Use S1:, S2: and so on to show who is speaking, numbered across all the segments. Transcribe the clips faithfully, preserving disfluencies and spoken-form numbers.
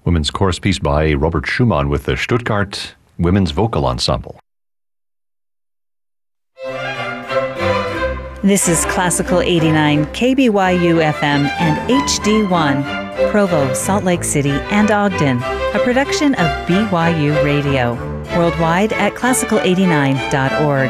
S1: Women's chorus piece by Robert Schumann with the Stuttgart Women's Vocal Ensemble.
S2: This is Classical eighty-nine, K B Y U F M and H D one, Provo, Salt Lake City, and Ogden, a production of B Y U Radio, worldwide at classical eighty-nine dot org.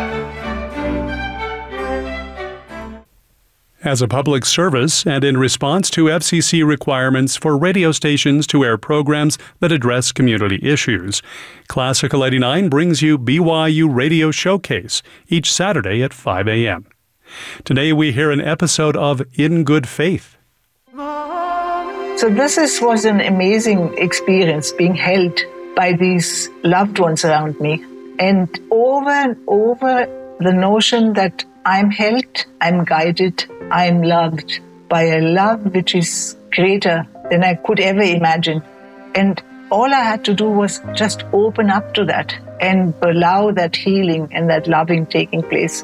S3: As a public service and in response to F C C requirements for radio stations to air programs that address community issues, Classical eighty-nine brings you B Y U Radio Showcase each Saturday at five a.m. Today we hear an episode of In Good Faith.
S4: So this is, was an amazing experience, being held by these loved ones around me. And over and over, the notion that I'm held, I'm guided, I'm loved by a love which is greater than I could ever imagine. And all I had to do was just open up to that and allow that healing and that loving taking place.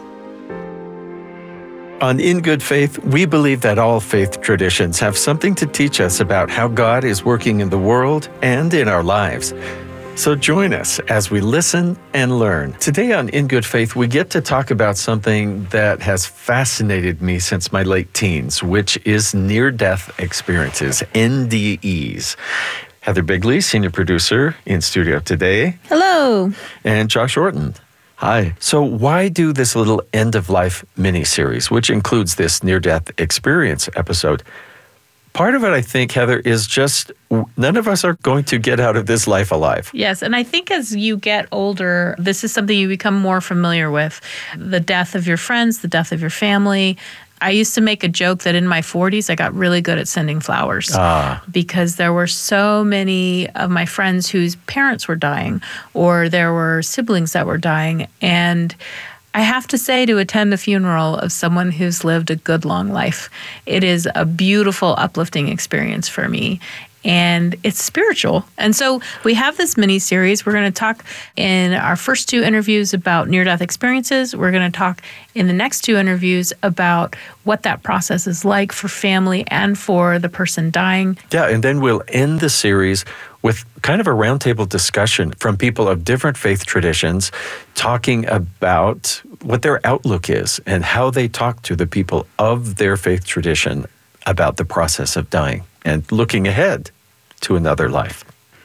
S5: On In Good Faith, we believe that all faith traditions have something to teach us about how God is working in the world and in our lives. So join us as we listen and learn. Today on In Good Faith, we get to talk about something that has fascinated me since my late teens, which is near-death experiences, N D Es. Heather Bigley, senior producer in studio today.
S6: Hello.
S5: And Josh Orton. Hi. So why do this little end-of-life mini-series, which includes this near-death experience episode? Part of it, I think, Heather, is just none of us are going to get out of this life alive.
S6: Yes, and I think as you get older, this is something you become more familiar with. The death of your friends, the death of your family. I used to make a joke that in my forties, I got really good at sending flowers ah. because there were so many of my friends whose parents were dying or there were siblings that were dying. And I have to say, to attend the funeral of someone who's lived a good long life, it is a beautiful, uplifting experience for me. And it's spiritual. And so we have this mini-series. We're going to talk in our first two interviews about near-death experiences. We're going to talk in the next two interviews about what that process is like for family and for the person dying.
S5: Yeah, and then we'll end the series with kind of a roundtable discussion from people of different faith traditions talking about what their outlook is and how they talk to the people of their faith tradition about the process of dying and looking ahead to another life.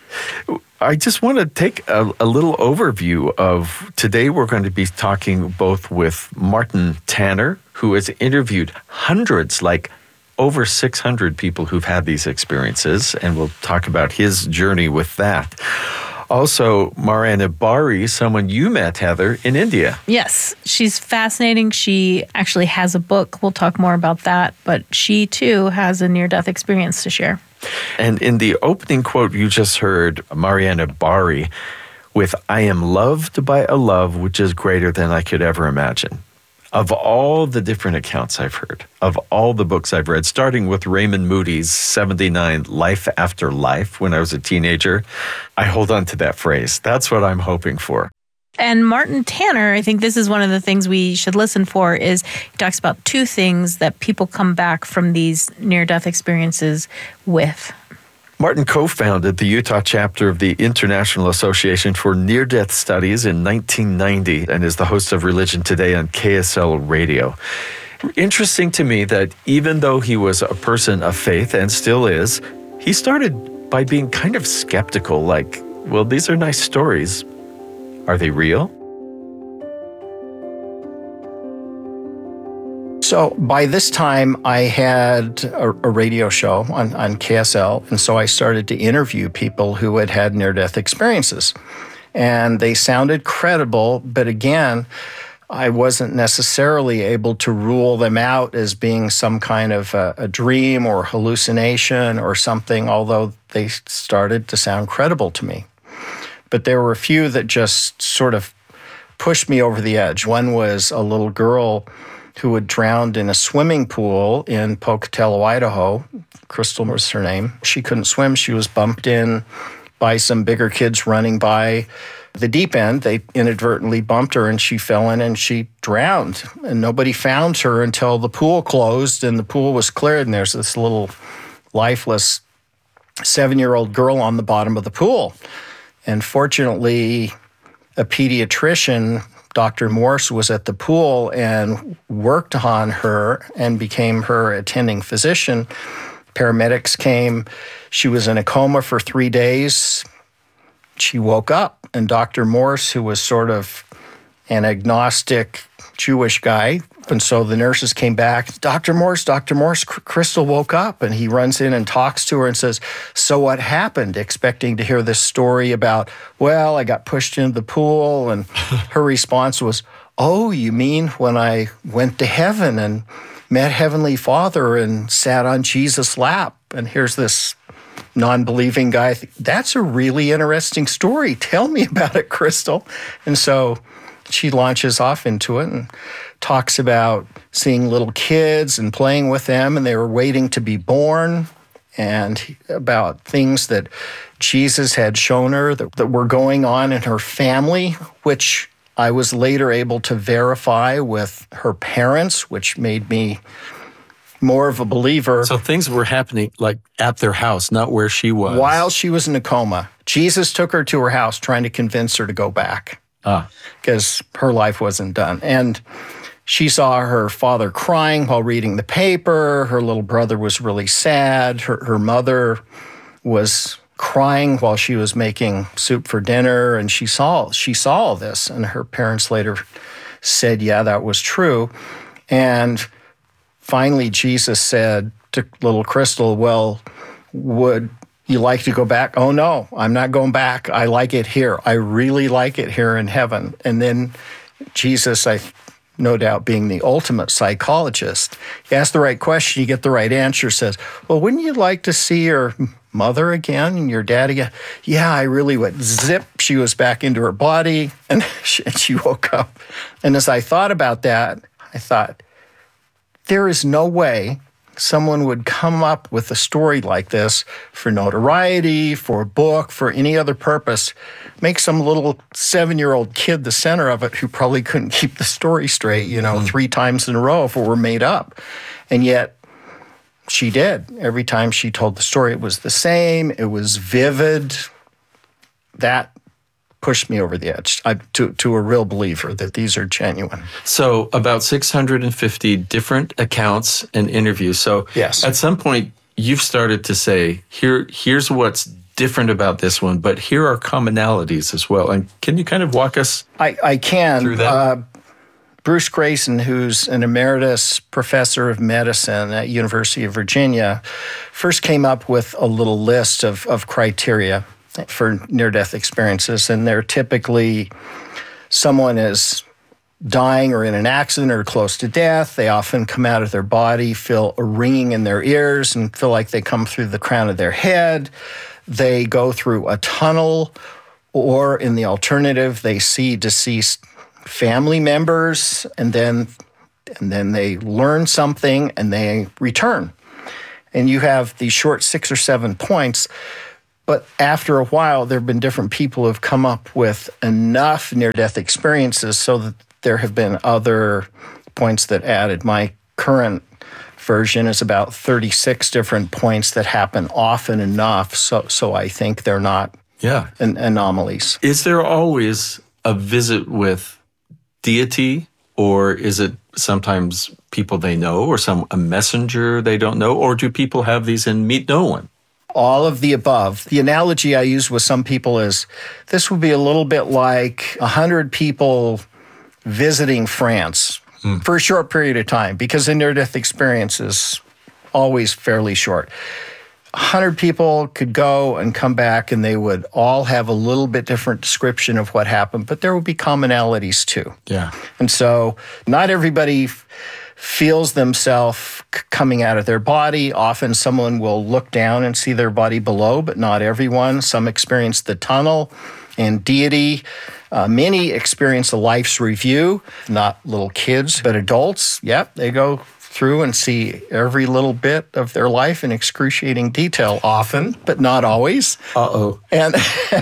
S5: I just want to take a, a little overview of today. We're going to be talking both with Martin Tanner, who has interviewed hundreds, like over six hundred people who've had these experiences, and we'll talk about his journey with that. Also, Mariana Bari, someone you met, Heather, in India.
S6: Yes, she's fascinating. She actually has a book. We'll talk more about that, but she too has a near-death experience to share.
S5: And in the opening quote, you just heard Mariana Bari with, "I am loved by a love which is greater than I could ever imagine." Of all the different accounts I've heard, of all the books I've read, starting with Raymond Moody's seventy-nine Life After Life when I was a teenager, I hold on to that phrase. That's what I'm hoping for.
S6: And Martin Tanner, I think this is one of the things we should listen for, is he talks about two things that people come back from these near-death experiences with.
S5: Martin co-founded the Utah chapter of the International Association for Near-Death Studies in nineteen ninety and is the host of Religion Today on K S L Radio. Interesting to me that even though he was a person of faith and still is, he started by being kind of skeptical, like, well, these are nice stories. Are they real?
S7: So by this time, I had a, a radio show on, on K S L, and so I started to interview people who had had near-death experiences. And they sounded credible, but again, I wasn't necessarily able to rule them out as being some kind of a, a dream or hallucination or something, although they started to sound credible to me. But there were a few that just sort of pushed me over the edge. One was a little girl who had drowned in a swimming pool in Pocatello, Idaho. Crystal was her name. She couldn't swim. She was bumped in by some bigger kids running by the deep end. They inadvertently bumped her and she fell in and she drowned. And nobody found her until the pool closed and the pool was cleared. And there's this little lifeless seven-year-old girl on the bottom of the pool. And fortunately, a pediatrician, Doctor Morse, was at the pool and worked on her and became her attending physician. Paramedics came. She was in a coma for three days. She woke up, and Doctor Morse, who was sort of an agnostic Jewish guy, and so the nurses came back, Doctor Morse, Doctor Morse, Crystal woke up, and he runs in and talks to her and says, so what happened? Expecting to hear this story about, well, I got pushed into the pool, and her response was, oh, you mean when I went to heaven and met Heavenly Father and sat on Jesus' lap? And here's this non-believing guy. That's a really interesting story. Tell me about it, Crystal. And so she launches off into it and talks about seeing little kids and playing with them, and they were waiting to be born, and about things that Jesus had shown her that, that were going on in her family, which I was later able to verify with her parents, which made me more of a believer.
S5: So things were happening like at their house, not where she was.
S7: While she was in a coma. Jesus took her to her house trying to convince her to go back.
S5: Ah.
S7: Because her life wasn't done. And she saw her father crying while reading the paper. Her little brother was really sad. Her, her mother was crying while she was making soup for dinner. And she saw, she saw all this. And her parents later said, yeah, that was true. And finally, Jesus said to little Crystal, well, would you like to go back? Oh, no, I'm not going back. I like it here. I really like it here in heaven. And then Jesus, I no doubt being the ultimate psychologist, you ask the right question, you get the right answer, says, well, wouldn't you like to see your mother again and your dad again? Yeah, I really would. Zip, she was back into her body, and she, and she woke up. And as I thought about that, I thought, there is no way someone would come up with a story like this for notoriety, for a book, for any other purpose, make some little seven-year-old kid the center of it who probably couldn't keep the story straight, you know, mm. three times in a row if it were made up. And yet she did. Every time she told the story, it was the same. It was vivid. That pushed me over the edge I, to, to a real believer that these are genuine.
S5: So about six hundred fifty different accounts and interviews. So
S7: yes.
S5: At some point, you've started to say, here, here's what's different about this one, but here are commonalities as well. And can you kind of walk us
S7: I, I can.
S5: through that? Uh,
S7: Bruce Grayson, who's an emeritus professor of medicine at University of Virginia, first came up with a little list of, of criteria for near-death experiences, and they're typically someone is dying or in an accident or close to death. They often come out of their body, feel a ringing in their ears, and feel like they come through the crown of their head. They go through a tunnel, or in the alternative, they see deceased family members, and then and then they learn something, and they return. And you have these short six or seven points. But after a while, there have been different people who have come up with enough near-death experiences so that there have been other points that added. My current version is about thirty-six different points that happen often enough, so so I think they're not
S5: yeah.
S7: an- anomalies.
S5: Is there always a visit with deity, or is it sometimes people they know, or some a messenger they don't know, or do people have these and meet no one?
S7: All of the above. The analogy I use with some people is this would be a little bit like one hundred people visiting France mm. for a short period of time, because the near-death experience is always fairly short. one hundred people could go and come back, and they would all have a little bit different description of what happened, but there would be commonalities too.
S5: Yeah.
S7: And so not everybody feels themselves coming out of their body. Often someone will look down and see their body below, but not everyone. Some experience the tunnel and deity. Uh, many experience a life's review, not little kids, but adults. Yep, they go through and see every little bit of their life in excruciating detail often, but not always.
S5: Uh-oh.
S7: And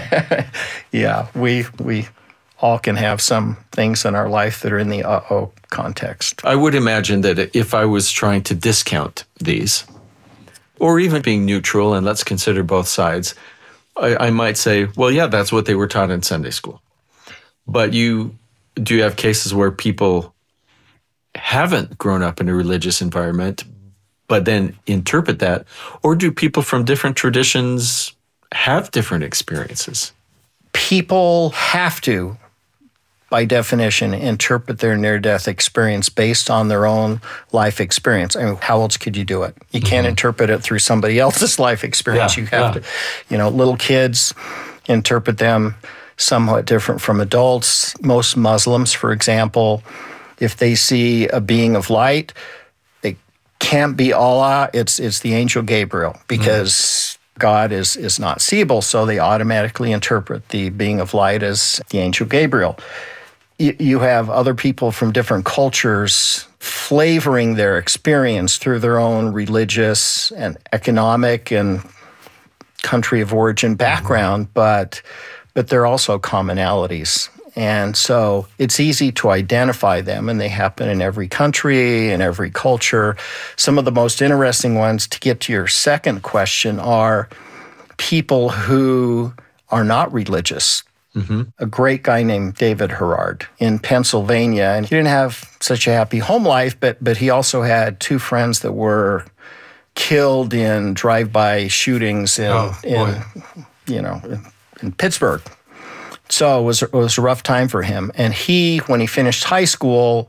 S7: yeah, we we all can have some things in our life that are in the uh-oh context.
S5: I would imagine that if I was trying to discount these, or even being neutral, and let's consider both sides, I, I might say, well, yeah, that's what they were taught in Sunday school. But you do you have cases where people haven't grown up in a religious environment, but then interpret that? Or do people from different traditions have different experiences?
S7: People have to, by definition, interpret their near-death experience based on their own life experience. I mean, how else could you do it? You can't mm-hmm. interpret it through somebody else's life experience.
S5: Yeah,
S7: you have
S5: yeah.
S7: to, you know, little kids interpret them somewhat different from adults. Most Muslims, for example, if they see a being of light, it can't be Allah, it's it's the angel Gabriel, because mm. God is, is not seeable, so they automatically interpret the being of light as the angel Gabriel. You, you have other people from different cultures flavoring their experience through their own religious and economic and country of origin background, mm. but but there are also commonalities. And so it's easy to identify them, and they happen in every country, in every culture. Some of the most interesting ones, to get to your second question, are people who are not religious. Mm-hmm. A great guy named David Herard in Pennsylvania, and he didn't have such a happy home life, but but he also had two friends that were killed in drive-by shootings in,
S5: oh,
S7: in you know, in, in Pittsburgh. So it was, it was a rough time for him. And he, when he finished high school,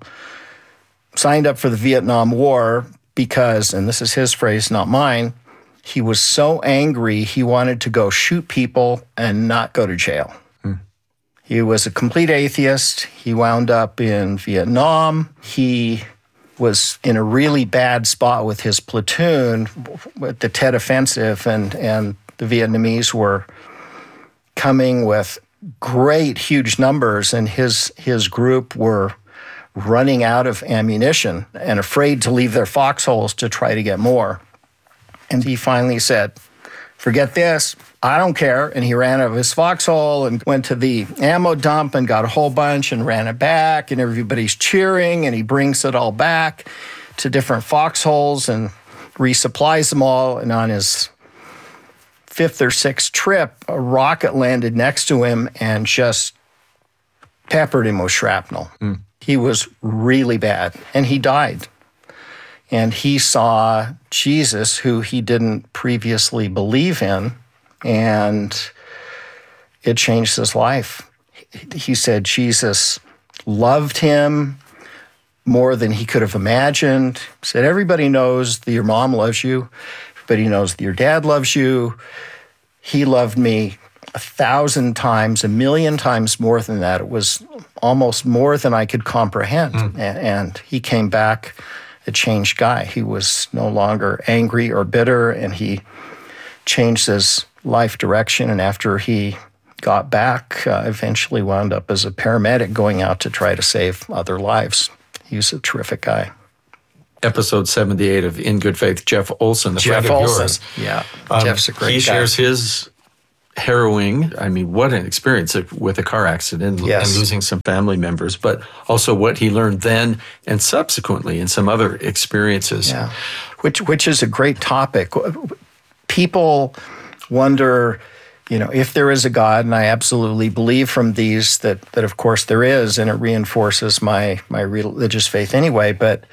S7: signed up for the Vietnam War because, and this is his phrase, not mine, he was so angry he wanted to go shoot people and not go to jail. Hmm. He was a complete atheist. He wound up in Vietnam. He was in a really bad spot with his platoon with the Tet Offensive, and, and the Vietnamese were coming with great, huge numbers, and his his group were running out of ammunition and afraid to leave their foxholes to try to get more. And he finally said, forget this, I don't care. And he ran out of his foxhole and went to the ammo dump and got a whole bunch and ran it back, and everybody's cheering, and he brings it all back to different foxholes and resupplies them all. And on his fifth or sixth trip, a rocket landed next to him and just peppered him with shrapnel. Mm. He was really bad, and he died. And he saw Jesus, who he didn't previously believe in, and it changed his life. He said Jesus loved him more than he could have imagined. He said, everybody knows that your mom loves you. Everybody knows that your dad loves you. He loved me a thousand times, a million times more than that. It was almost more than I could comprehend. Mm. And, and he came back a changed guy. He was no longer angry or bitter, and he changed his life direction. And after he got back, uh, eventually wound up as a paramedic going out to try to save other lives. He was a terrific guy.
S5: Episode seventy-eight of In Good Faith, Jeff Olson, the
S7: Jeff
S5: friend of
S7: Olson.
S5: yours.
S7: Yeah,
S5: Um,
S7: Jeff's a great
S5: he
S7: guy.
S5: shares his harrowing, I mean, what an experience with a car accident
S7: Yes.
S5: and losing some family members, but also what he learned then and subsequently in some other experiences.
S7: Yeah, which which is a great topic. People wonder, you know, if there is a God, and I absolutely believe from these that that of course there is, and it reinforces my my religious faith anyway, but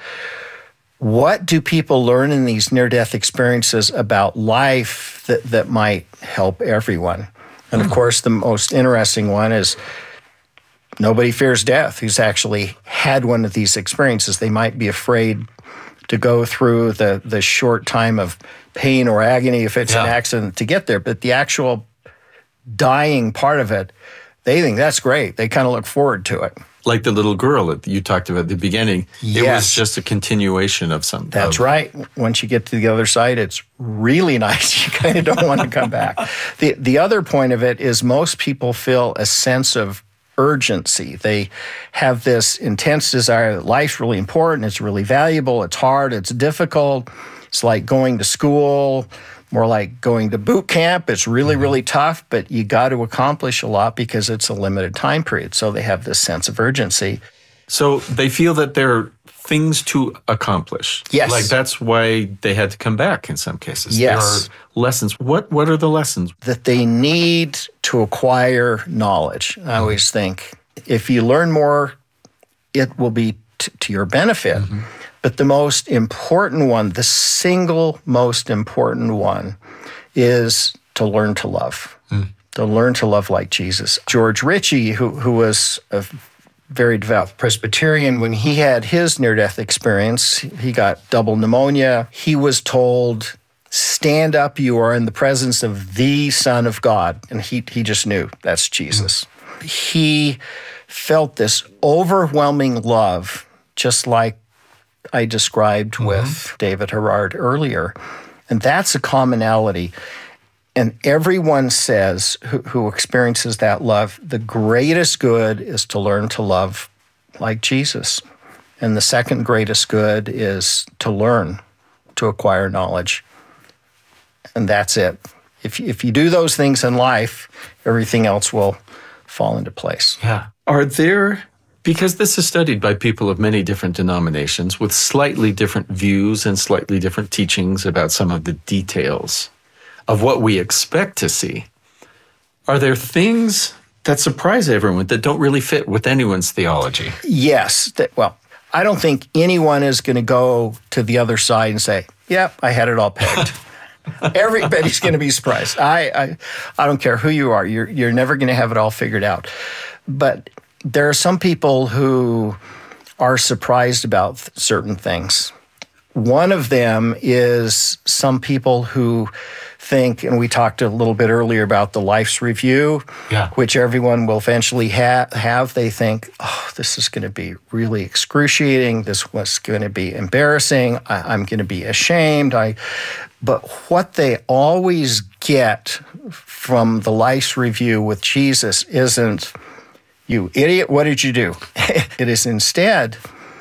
S7: what do people learn in these near-death experiences about life that, that might help everyone? And of course, the most interesting one is nobody fears death who's actually had one of these experiences. They might be afraid to go through the, the short time of pain or agony if it's
S5: yeah.
S7: an accident to get there, but the actual dying part of it, they think that's great. They kind of look forward to it.
S5: Like the little girl that you talked about at the beginning,
S7: Yes.
S5: it was just a continuation of something.
S7: That's
S5: of,
S7: right. Once you get to the other side, it's really nice. You kind of don't want to come back. The the other point of it is most people feel a sense of urgency. They have this intense desire that life's really important, it's really valuable, it's hard, it's difficult. It's like going to school, more like going to boot camp. It's really, mm-hmm. really tough, but you got to accomplish a lot because it's a limited time period. So they have this sense of urgency.
S5: So they feel that they're things to accomplish.
S7: Yes.
S5: Like that's why they had to come back in some cases.
S7: Yes.
S5: There are lessons. What What are the lessons?
S7: That they need to acquire knowledge. I always think if you learn more, it will be t- to your benefit. Mm-hmm. But the most important one, the single most important one, is to learn to love. Mm. To learn to love like Jesus. George Ritchie, who, who was a very devout Presbyterian, when he had his near-death experience, he got double pneumonia. He was told, stand up, you are in the presence of the Son of God. And he, he just knew that's Jesus. Mm. He felt this overwhelming love, just like I described mm-hmm. with David Herard earlier. And that's a commonality. And everyone says, who, who experiences that love, the greatest good is to learn to love like Jesus. And the second greatest good is to learn, to acquire knowledge. And that's it. If, if you do those things in life, everything else will fall into place.
S5: Yeah. Are there... Because this is studied by people of many different denominations with slightly different views and slightly different teachings about some of the details of what we expect to see. Are there things that surprise everyone that don't really fit with anyone's theology?
S7: Yes. That, well, I don't think anyone is going to go to the other side and say, yep, I had it all pegged. Everybody's going to be surprised. I, I I don't care who you are. You're, you're never going to have it all figured out. But there are some people who are surprised about certain things. One of them is some people who think, and we talked a little bit earlier about the life's review, yeah. which everyone will eventually ha- have. They think, oh, this is going to be really excruciating. This was going to be embarrassing. I- I'm going to be ashamed. I. But what they always get from the life's review with Jesus isn't, you idiot, what did you do? It is instead,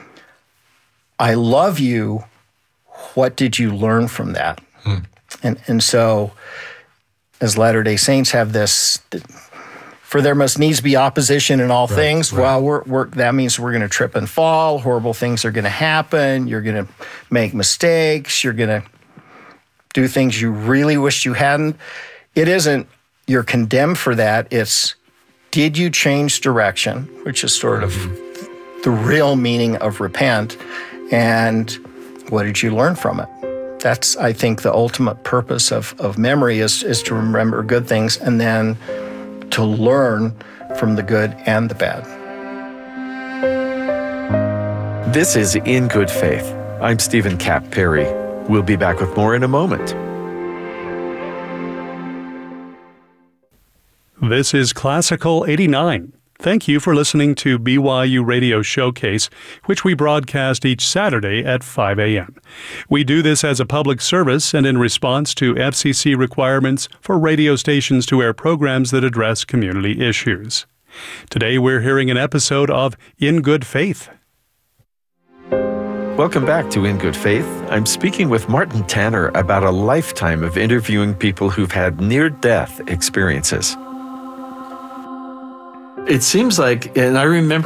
S7: I love you. What did you learn from that? Hmm. And and so, as Latter-day Saints have this, for there must needs be opposition in all right, things. Right. Well, we're, we're, that means we're going to trip and fall. Horrible things are going to happen. You're going to make mistakes. You're going to do things you really wish you hadn't. It isn't you're condemned for that. It's, did you change direction, which is sort of the real meaning of repent, and what did you learn from it? That's, I think, the ultimate purpose of, of memory is, is to remember good things and then to learn from the good and the bad.
S5: This is In Good Faith. I'm Stephen Cap Perry. We'll be back with more in a moment.
S3: This is Classical eighty-nine. Thank you for listening to B Y U Radio Showcase, which we broadcast each Saturday at five a.m. We do this as a public service and in response to F C C requirements for radio stations to air programs that address community issues. Today we're hearing an episode of In Good Faith.
S5: Welcome back to In Good Faith. I'm speaking with Martin Tanner about a lifetime of interviewing people who've had near-death experiences. It seems like, and I remember